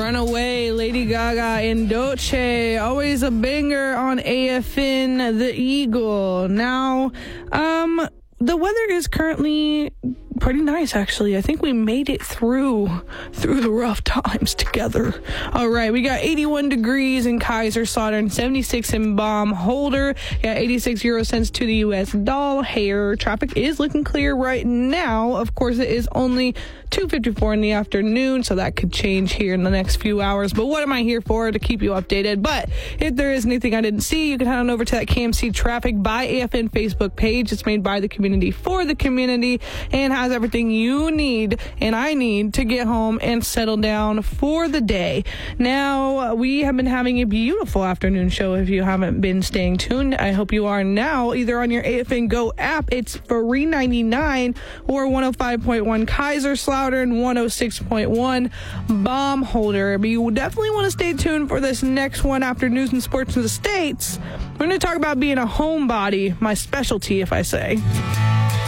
Runaway, Lady Gaga and Doce. Always a banger on AFN, The Eagle. Now, the weather is currently pretty nice, actually. I think we made it through the rough times together. All right, we got 81 degrees in Kaiserslautern, 76 in Baumholder, got 86 euro cents to the U.S. dollar. Traffic is looking clear right now. Of course, it is only 2:54 in the afternoon, so that could change here in the next few hours. But what am I here for? To keep you updated. But if there is anything I didn't see, you can head on over to that KMC Traffic by AFN Facebook page. It's made by the community for the community and has everything you need and I need to get home and settle down for the day. Now, we have been having a beautiful afternoon show. If you haven't been staying tuned, I hope you are now, either on your AFN Go app. It's $3.99 or 105.1 Kaiserslautern, 106.1 Baumholder. But you definitely want to stay tuned for this next one after news and sports in the States. We're going to talk about being a homebody, my specialty, if I say.